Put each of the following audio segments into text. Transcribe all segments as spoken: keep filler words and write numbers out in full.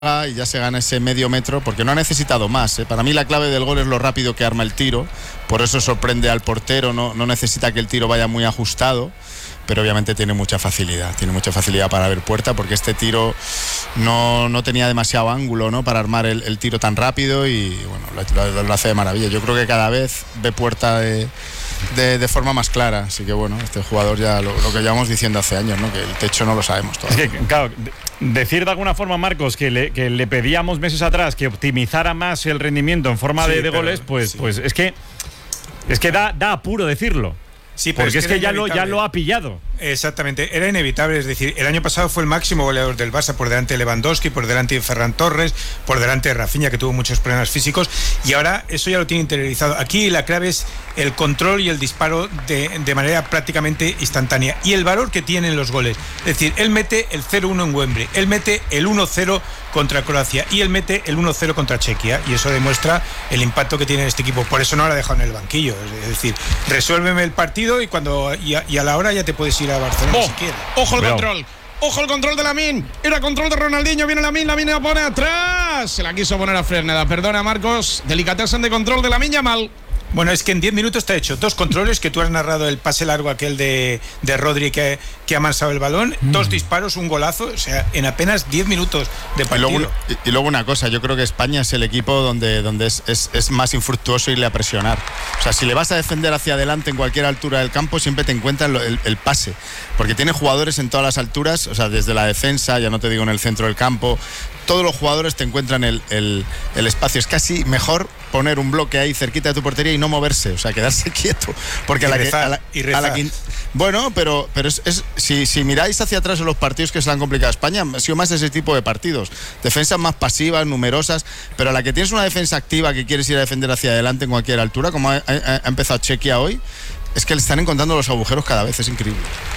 y ya se gana ese medio metro, porque no ha necesitado más, ¿eh? Para mí la clave del gol es lo rápido que arma el tiro, por eso sorprende al portero, no, no necesita que el tiro vaya muy ajustado, pero obviamente tiene mucha facilidad, tiene mucha facilidad para ver puerta, porque este tiro no, no tenía demasiado ángulo, ¿no?, para armar el, el tiro tan rápido, y bueno, lo, lo, lo hace de maravilla. Yo creo que cada vez ve puerta de, de, de forma más clara, así que bueno, este jugador ya lo, lo que llevamos diciendo hace años, ¿no?, que el techo no lo sabemos todavía. Es que, claro, decir de alguna forma, Marcos, que le, que le pedíamos meses atrás que optimizara más el rendimiento en forma sí, de, de goles, pues, sí. pues es que es que da, da apuro decirlo. Sí, porque es que, es que ya, lo, ya lo ha pillado. Exactamente, era inevitable. Es decir, el año pasado fue el máximo goleador del Barça, por delante de Lewandowski, por delante de Ferran Torres, por delante de Rafinha, que tuvo muchos problemas físicos, y ahora eso ya lo tiene interiorizado. Aquí la clave es el control y el disparo de, de manera prácticamente instantánea, y el valor que tienen los goles. Es decir, él mete el cero uno en Wembley, él mete el uno cero contra Croacia, y él mete el uno cero contra Chequia, y eso demuestra el impacto que tiene este equipo. Por eso no lo ha dejado en el banquillo. Es decir, resuélveme el partido y cuando y a, y a la hora ya te puedes ir a Barcelona oh, si quieres. Ojo el control. Ojo el control de Lamine. Era control de Ronaldinho. Viene Lamine. Lamine la pone atrás. Se la quiso poner a Fresneda. Perdona, Marcos. Delicatessen de control de Lamine Yamal. Bueno, es que en diez minutos te ha hecho dos controles, que tú has narrado el pase largo aquel de, de Rodri que, que ha amansado el balón, mm. dos disparos, un golazo, o sea, en apenas diez minutos de partido. Y luego, y, y luego una cosa, yo creo que España es el equipo donde, donde es, es, es más infructuoso irle a presionar. O sea, si le vas a defender hacia adelante en cualquier altura del campo, siempre te encuentras el, el, el pase, porque tiene jugadores en todas las alturas, o sea, desde la defensa, ya no te digo en el centro del campo, todos los jugadores te encuentran el, el, el espacio. Es casi mejor poner un bloque ahí cerquita de tu portería y no moverse, o sea, quedarse quieto, porque y a la rezar, que, a la, y rezar. A la que, bueno, pero, pero es, es, si, si miráis hacia atrás en los partidos que se le han complicado a España, ha sido más ese tipo de partidos, defensas más pasivas, numerosas, pero a la que tienes una defensa activa que quieres ir a defender hacia adelante en cualquier altura, como ha, ha, ha empezado Chequia hoy, es que le están encontrando los agujeros cada vez, es increíble.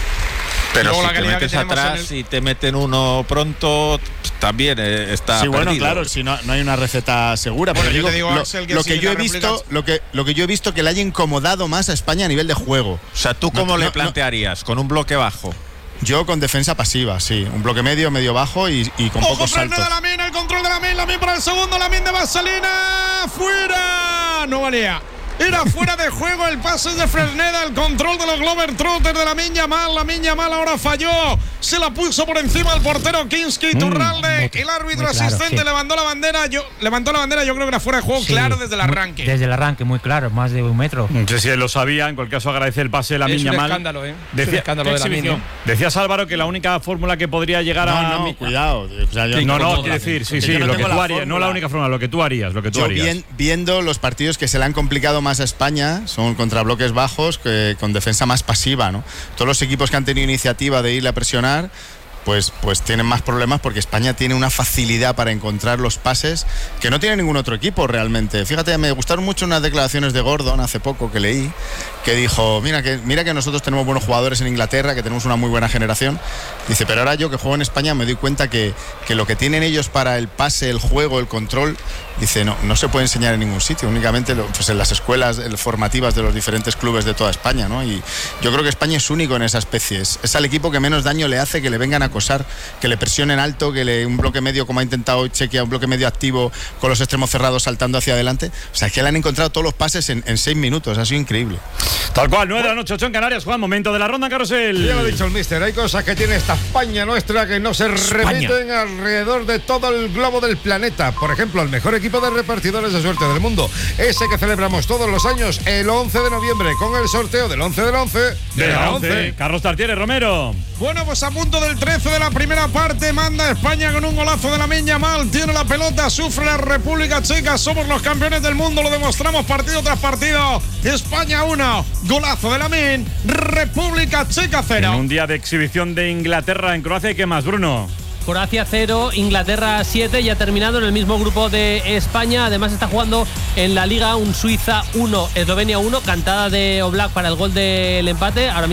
Pero si te metes atrás el... y te meten uno pronto, también eh, está sí, bueno, perdido. Claro, si no, no hay una receta segura. Bueno, pero yo digo, te digo, lo, Axel, que lo si que yo he réplica... visto, lo que, lo que yo he visto que le haya incomodado más a España a nivel de juego. O sea, ¿tú cómo no, le no, plantearías? No. ¿Con un bloque bajo? Yo con defensa pasiva, sí. Un bloque medio, medio bajo y, y con Ojo, pocos saltos. Ojo, Lamine, el control de Lamine, Lamine para el segundo, Lamine de Vaselina, fuera. No valía. Era fuera de juego el pase de Fresneda, el control de los Globetrotters de Lamine Yamal. Lamine Yamal ahora falló, se la puso por encima el portero Kinski Turralde. Mm, el árbitro claro, asistente sí. levantó la bandera. Yo levantó la bandera. Yo creo que era fuera de juego, sí, claro, desde el arranque. Muy, desde el arranque, muy claro, más de un metro. No sé si él lo sabía. En cualquier caso, agradece el pase de Lamine Yamal. Es un escándalo, ¿eh? Decía, es un escándalo de Lamine. Decías, Álvaro, que la única fórmula que podría llegar no, a. No, no, cuidado. O sea, yo no, no, quiero decir, sí, sí, no lo que tú harías. fórmula. No la única fórmula, lo que tú harías. Lo que tú yo harías. Bien, viendo los partidos que se le han complicado más a España, son contra bloques bajos, que, con defensa más pasiva, ¿no? Todos los equipos que han tenido iniciativa de irle a presionar, pues, pues tienen más problemas, porque España tiene una facilidad para encontrar los pases que no tiene ningún otro equipo realmente. Fíjate, me gustaron mucho unas declaraciones de Gordon hace poco que leí, que dijo, mira que, mira que nosotros tenemos buenos jugadores en Inglaterra, que tenemos una muy buena generación. Dice, pero ahora yo que juego en España me doy cuenta que, que lo que tienen ellos para el pase, el juego, el control, dice, no, no se puede enseñar en ningún sitio, únicamente lo, pues en las escuelas formativas de los diferentes clubes de toda España, ¿no? Y yo creo que España es único en esa especie, es, es al equipo que menos daño le hace que le vengan a acosar, que le presionen alto, que le un bloque medio, como ha intentado Chequia, un bloque medio activo con los extremos cerrados saltando hacia adelante. O sea, es que le han encontrado todos los pases en, en seis minutos, ha sido increíble. Tal cual, nueve de la noche, ocho en Canarias. Juan, momento de la ronda carrusel. Ya lo ha dicho el míster, hay cosas que tiene esta España nuestra que no se España. repiten alrededor de todo el globo del planeta. Por ejemplo, el mejor equipo de repartidores de suerte del mundo, ese que celebramos todos los años el once de noviembre con el sorteo del once del once de, de la once. once. Carlos Tartiere, Romero. Bueno, pues a punto del trece de la primera parte, manda España con un golazo de Lamine Yamal, tiene la pelota, sufre la República Checa, somos los campeones del mundo, lo demostramos partido tras partido. España uno, golazo de Lamine, República Checa cero. En un día de exhibición de Inglaterra en Croacia, ¿y qué más, Bruno? Croacia cero, Inglaterra siete, ya ha terminado en el mismo grupo de España. Además está jugando en la Liga un Suiza uno, Eslovenia uno, cantada de Oblak para el gol del empate. Ahora mismo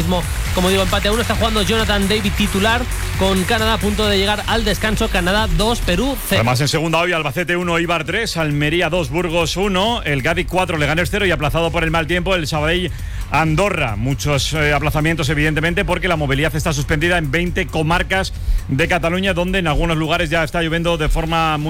como digo, empate a uno. Está jugando Jonathan David titular con Canadá a punto de llegar al descanso. Canadá dos, Perú cero. Además, en segunda hoy, Albacete uno, Eibar tres, Almería dos, Burgos uno, el Cádiz cuatro, Leganés cero y aplazado por el mal tiempo el Sabadell Andorra. Muchos eh, aplazamientos, evidentemente, porque la movilidad está suspendida en veinte comarcas de Cataluña, donde en algunos lugares ya está lloviendo de forma muy